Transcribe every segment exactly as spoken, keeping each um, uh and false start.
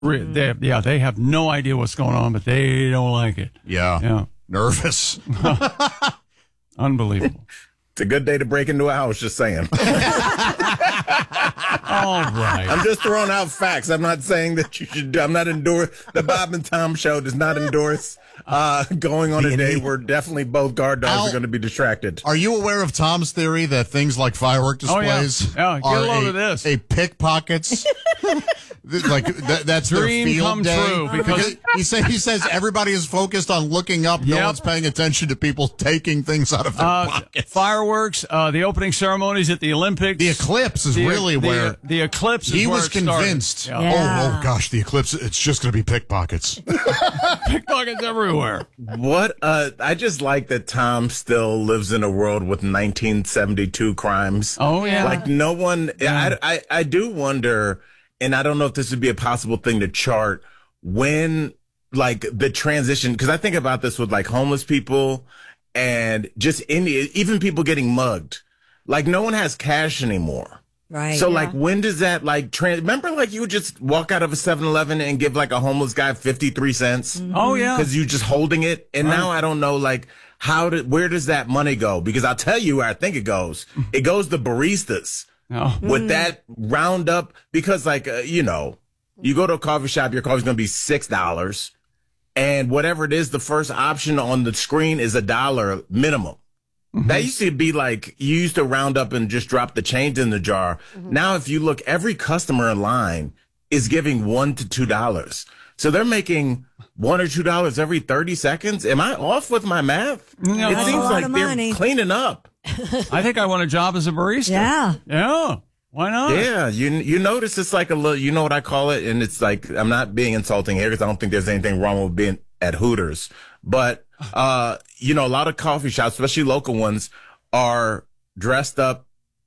They, yeah, they have no idea what's going on, but they don't like it. Yeah. Yeah. Nervous. Unbelievable. It's a good day to break into a house, just saying. All right. I'm just throwing out facts. I'm not saying that you should. I'm not endorse. The Bob and Tom show does not endorse uh, going on a day where definitely both guard dogs Al, are going to be distracted. Are you aware of Tom's theory that things like firework displays oh, yeah. Yeah, get are a load a, of this. a pickpockets? Like that, that's Dream their field come day. true, because- he says he says everybody is focused on looking up. No Yep. one's paying attention to people taking things out of their Uh, pockets. fireworks, uh, the opening ceremonies at the Olympics. The eclipse is The- really the, where the eclipse is he where was it started. convinced. Yeah. Yeah. Oh, oh gosh, the eclipse. It's just going to be pickpockets. Pickpockets everywhere. What? Uh, I just like that Tom still lives in a world with nineteen seventy-two crimes. Oh, yeah. Like no one. I, I I do wonder, and I don't know if this would be a possible thing to chart when, like, the transition. Because I think about this with like homeless people and just any, even people getting mugged. Like no one has cash anymore. Right. So, like, when does that, like, trans- remember, like, you would just walk out of a seven eleven and give, like, a homeless guy fifty-three cents? Oh, yeah. Because you just holding it. And Right. now I don't know, like, how did, where does that money go? Because I'll tell you where I think it goes. It goes to baristas Oh. with that roundup. Because, like, uh, you know, you go to a coffee shop, your coffee's going to be six dollars. And whatever it is, the first option on the screen is a dollar minimum. Mm-hmm. That used to be like, you used to round up and just drop the change in the jar. Mm-hmm. Now, if you look, every customer in line is giving one to two dollars. So they're making one or two dollars every thirty seconds. Am I off with my math? No. It That's seems a lot like of they're money. cleaning up. I think I want a job as a barista. Yeah. Yeah. Why not? Yeah, you you notice it's like a little, you know what I call it? And it's like, I'm not being insulting here because I don't think there's anything wrong with being at Hooters. But, uh, you know, a lot of coffee shops, especially local ones, are dressed up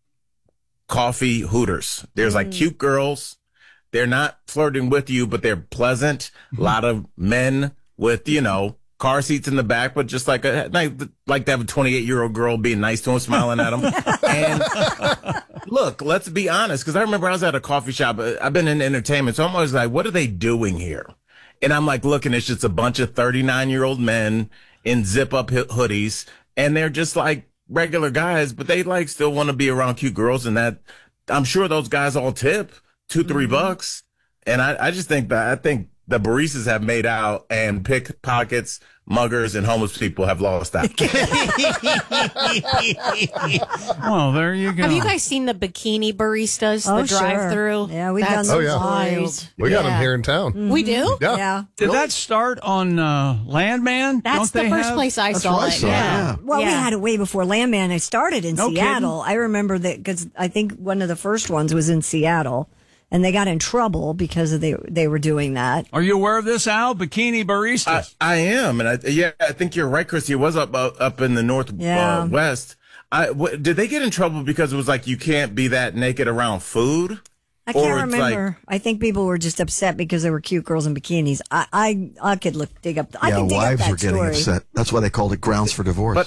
coffee Hooters. There's like cute girls. They're not flirting with you, but they're pleasant. A lot of men with, you know, car seats in the back, but just like a, like, like to have a twenty-eight year old girl being nice to him, smiling at him. And look, let's be honest, because I remember I was at a coffee shop. I've been in entertainment, so I'm always like, what are they doing here? And I'm like, looking, it's just a bunch of thirty-nine year old men in zip up hoodies, and they're just like regular guys, but they like still want to be around cute girls. And that, I'm sure those guys all tip two, three bucks. And I, I just think that, I think the baristas have made out, and pickpockets, muggers, and homeless people have lost out. Well, there you go. Have you guys seen the bikini baristas, Oh, the drive-through? Sure. Yeah, we've That's done Oh, yeah. wild. We got Yeah. them here in town. We do? Yeah. Yeah. Did that start on uh, Landman? That's Don't the they first have? place I That's saw what I it. saw, yeah. yeah. Well, we Yeah. had it way before Landman. I started in No Seattle. I remember that because I think one of the first ones was in Seattle, and they got in trouble because of they they were doing that. Are you aware of this, Al? Bikini I, baristas. I am, and I, yeah, I think you're right, Christy. It was up uh, up in the northwest. Yeah. Uh, west. I w- did they get in trouble because it was like you can't be that naked around food? I Or can't it's like- remember. I think people were just upset because there were cute girls in bikinis. I I, I could look dig up. I yeah, can dig wives up that were getting story. upset. That's why they called it grounds for divorce.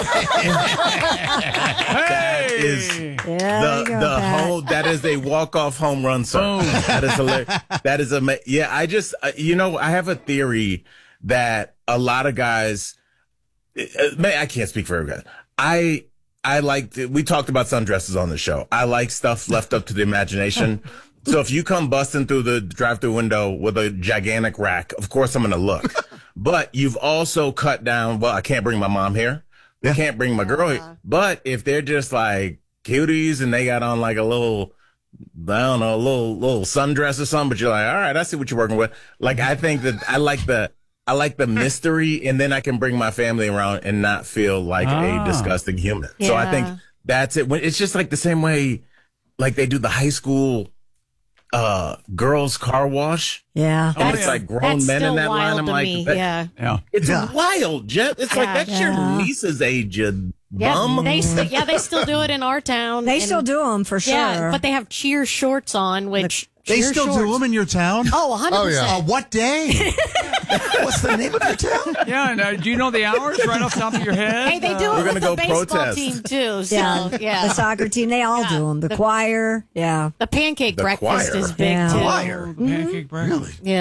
That is Yeah, the there you go, the Pat. whole. That is a walk off home run, sir. Boom. That is hilarious. That is a yeah. I just uh, you know I have a theory that a lot of guys. Uh, may- I can't speak for every guy. I I like we talked about sundresses on the show. I like stuff left up to the imagination. So if you come busting through the drive-through window with a gigantic rack, of course I'm going to look. But you've also cut down, well, I can't bring my mom here. I can't bring my girl here. But if they're just like cuties and they got on like a little, I don't know, a little, little sundress or something, but you're like, all right, I see what you're working with. Like, I think that I like the, I like the mystery, and then I can bring my family around and not feel like Ah. a disgusting human. So I think Yeah. that's it. When it's just like the same way, like they do the high school uh girls car wash. Yeah. And it's yeah. like grown That's men still in that line. wild I'm to like, me. that- Yeah. Yeah. it's Yeah. wild, Jet. It's like Yeah. that's Yeah. your niece's age, you Yeah, bum. they st- yeah they still do it in our town. They And- still do them for sure. Yeah, but they have cheer shorts on, which They cheer still shorts. do them in your town? Oh, one hundred Oh, percent. yeah. Uh, what day? What's the name of your town? Yeah, and uh, do you know the hours right off the top of your head? Hey, they do Uh, it We're with gonna the go baseball protest. team too. So Yeah, yeah, the soccer team, they all Yeah. do them. The, The- choir, yeah. the pancake The breakfast choir. is big Yeah. too. Choir. Pancake breakfast. Really? Yeah.